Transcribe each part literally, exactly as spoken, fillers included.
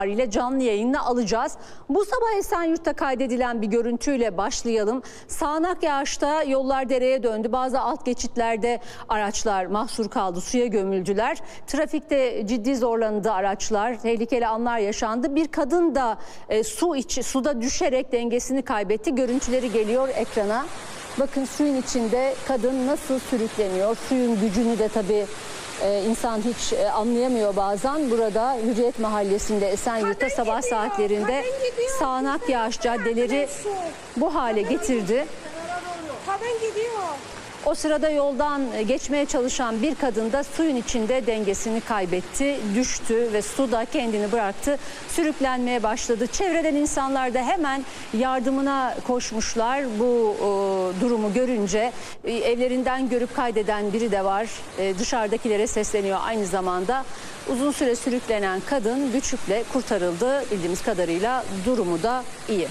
ile canlı yayınla alacağız. Bu sabah Esenyurt'ta kaydedilen bir görüntüyle başlayalım. Sağanak yağışta yollar dereye döndü. Bazı alt geçitlerde araçlar mahsur kaldı, suya gömüldüler. Trafikte ciddi zorlandı araçlar. Tehlikeli anlar yaşandı. Bir kadın da e, su içi suda düşerek dengesini kaybetti. Görüntüleri geliyor ekrana. Bakın suyun içinde kadın nasıl sürükleniyor. Suyun gücünü de tabii Ee, insan hiç e, anlayamıyor bazen. Burada Hürriyet Mahallesi'nde Esenyurt'ta sabah saatlerinde sağanak yağış caddeleri bu hale getirdi. Kadın gidiyor. O sırada yoldan geçmeye çalışan bir kadın da suyun içinde dengesini kaybetti, düştü ve suda kendini bıraktı, sürüklenmeye başladı. Çevreden insanlar da hemen yardımına koşmuşlar. Bu e, durumu görünce e, evlerinden görüp kaydeden biri de var. E, dışarıdakilere sesleniyor aynı zamanda. Uzun süre sürüklenen kadın güçlükle kurtarıldı. Bildiğimiz kadarıyla durumu da iyi.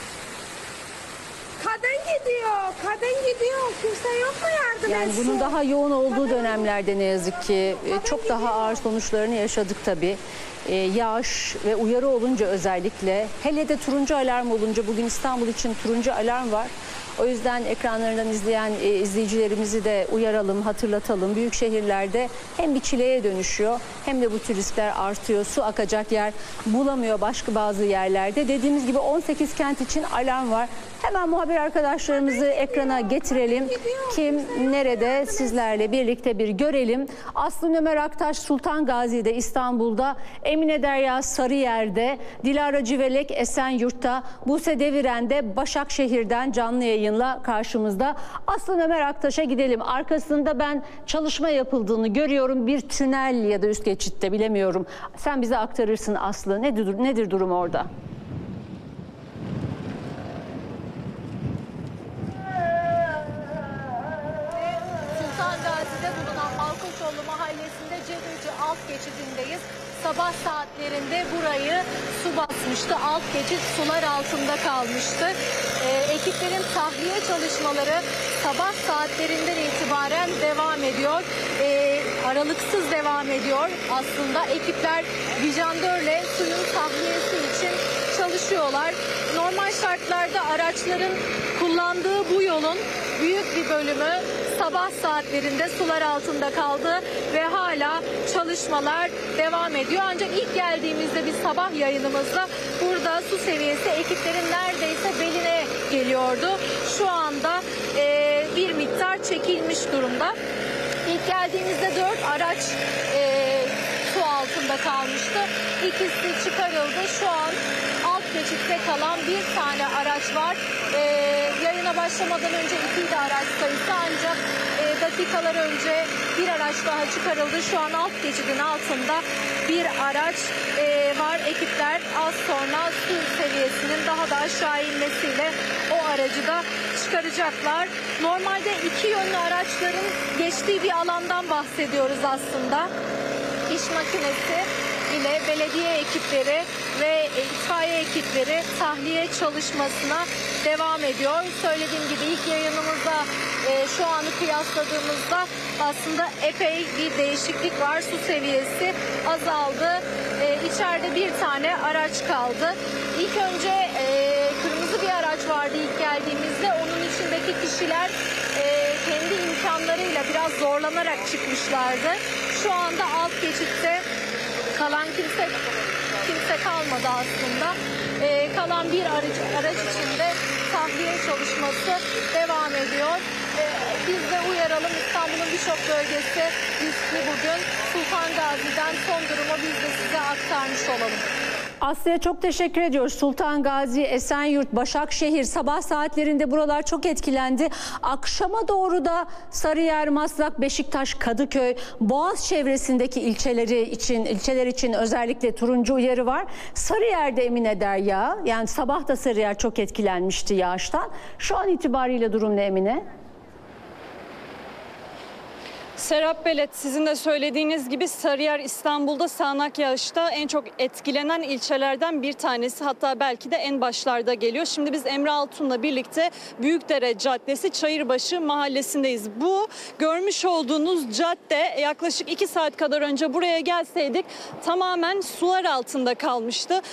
Kadın gidiyor, kadın gidiyor. Kimse yok mu yardım Yani etsin? bunun daha yoğun olduğu dönemlerde ne yazık ki çok daha ağır sonuçlarını yaşadık tabii. Ee, yağış ve uyarı olunca özellikle, hele de turuncu alarm olunca, bugün İstanbul için turuncu alarm var. O yüzden ekranlarından izleyen e, izleyicilerimizi de uyaralım, hatırlatalım. Büyük şehirlerde hem bir çileye dönüşüyor hem de bu turistler artıyor. Su akacak yer bulamıyor başka bazı yerlerde. Dediğimiz gibi on sekiz kent için alarm var. Hemen muhabir arkadaşlarımızı ekrana getirelim. Kim nerede sizlerle birlikte bir görelim. Aslı Ömer Aktaş Sultan Gazi'de, İstanbul'da, Emine Derya Sarıyer'de, Dilara Civelek Esenyurt'ta, Buse Deviren de Başakşehir'den canlı yayınla karşımızda. Aslı Ömer Aktaş'a gidelim. Arkasında ben çalışma yapıldığını görüyorum. Bir tünel ya da üst geçitte, bilemiyorum. Sen bize aktarırsın Aslı. Nedir, nedir durum orada? Sultan Gazi'de bulunan Malkoçoğlu Mahallesi'nde Cebeci alt geçidindeyiz. Sabah saatlerinde burayı su basmıştı. Alt geçit sular altında kalmıştı. Ee, ekiplerin tahliye çalışmaları sabah saatlerinden itibaren devam ediyor. Ee, aralıksız devam ediyor aslında. Ekipler vijandörle suyun tahliyesi için çalışıyorlar. Normal şartlarda araçların kullandığı bu yolun büyük bir bölümü sabah saatlerinde sular altında kaldı ve hala çalışmalar devam ediyor. Ancak ilk geldiğimizde bir sabah yayınımızda burada su seviyesi ekiplerin neredeyse beline geliyordu. Şu anda e, bir miktar çekilmiş durumda. İlk geldiğimizde dört araç e, su altında kalmıştı. İkisi çıkarıldı. Şu an alt geçitte kalan bir tane araç var. E, yayına başlamadan önce ikiydi araç sayısı, ancak e, dakikalar önce bir araç daha çıkarıldı. Şu an alt geçidin altında bir araç e, var. Ekipler az sonra su seviyesinin daha da aşağı inmesiyle o aracı da çıkaracaklar. Normalde iki yönlü araçların geçtiği bir alandan bahsediyoruz aslında. İş makinesi ile belediye ekipleri ve itfaiye ekipleri tahliye çalışmasına devam ediyor. Söylediğim gibi ilk yayınımızda e, şu anı kıyasladığımızda aslında epey bir değişiklik var. Su seviyesi azaldı. E, içeride bir tane araç kaldı. İlk önce e, kırmızı bir araç vardı ilk geldiğimizde. Onun içindeki kişiler e, kendi imkanlarıyla biraz zorlanarak çıkmışlardı. Şu anda alt geçitte kalan kimse kimse kalmadı aslında. Ee, kalan bir araç, araç içinde tahliye çalışması devam ediyor. Ee, biz de uyaralım, İstanbul'un birçok bölgesi riskli bugün. Sultan Gazi'den son durumu biz de size aktarmış olalım. Aslı'ya çok teşekkür ediyoruz. Sultan Gazi, Esenyurt, Başakşehir sabah saatlerinde buralar çok etkilendi. Akşama doğru da Sarıyer, Maslak, Beşiktaş, Kadıköy, Boğaz çevresindeki ilçeleri için, ilçeler için özellikle turuncu uyarı var. Sarıyer'de Emine Derya, yani sabah da Sarıyer çok etkilenmişti yağıştan. Şu an itibariyle durum ne Emine? Serap Belet, sizin de söylediğiniz gibi Sarıyer İstanbul'da sağanak yağışta en çok etkilenen ilçelerden bir tanesi, hatta belki de en başlarda geliyor. Şimdi biz Emre Altun'la birlikte Büyükdere Caddesi Çayırbaşı mahallesindeyiz. Bu görmüş olduğunuz cadde yaklaşık iki saat kadar önce buraya gelseydik tamamen sular altında kalmıştı.